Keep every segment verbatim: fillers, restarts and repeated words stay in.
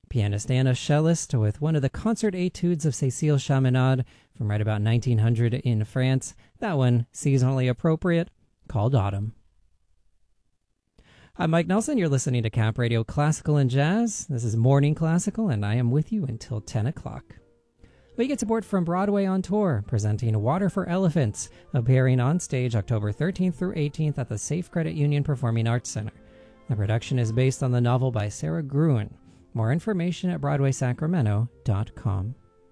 Pianist Anna Cellist with one of the concert etudes of Cécile Chaminade from right about nineteen hundred in France. That one, seasonally appropriate, called Autumn. I'm Mike Nelson. You're listening to Cap Radio Classical and Jazz. This is Morning Classical, and I am with you until ten o'clock. We get support from Broadway on Tour, presenting Water for Elephants, appearing on stage October thirteenth through eighteenth at the Safe Credit Union Performing Arts Center. The production is based on the novel by Sarah Gruen. More information at broadway sacramento dot com.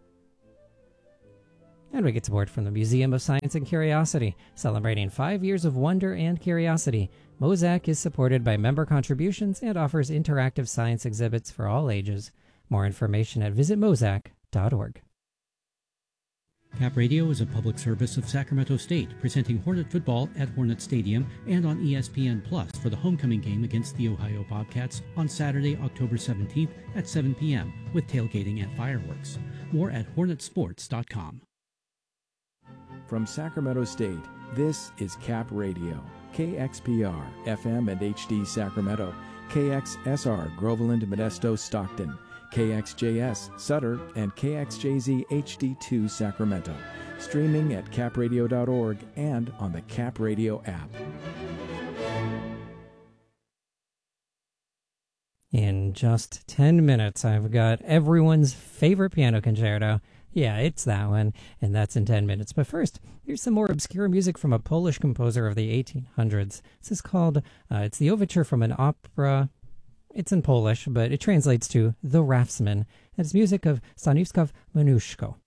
And we get support from the Museum of Science and Curiosity, celebrating five years of wonder and curiosity. Mosaic is supported by member contributions and offers interactive science exhibits for all ages. More information at visit mosaic dot org. Cap Radio is a public service of Sacramento State, presenting Hornet football at Hornet Stadium and on E S P N Plus for the homecoming game against the Ohio Bobcats on Saturday, October seventeenth at seven p.m. with tailgating and fireworks. More at hornet sports dot com. From Sacramento State, this is Cap Radio, K X P R, F M and H D Sacramento, K X S R, Groveland, Modesto, Stockton, K X J S, Sutter, and K X J Z H D two Sacramento. Streaming at cap radio dot org and on the Cap Radio app. In just ten minutes, I've got everyone's favorite piano concerto. Yeah, it's that one, and that's in ten minutes. But first, here's some more obscure music from a Polish composer of the eighteen hundreds. This is called, uh, it's the overture from an opera. It's in Polish, but it translates to The Raftsman. And it's music of Stanisław Moniuszko.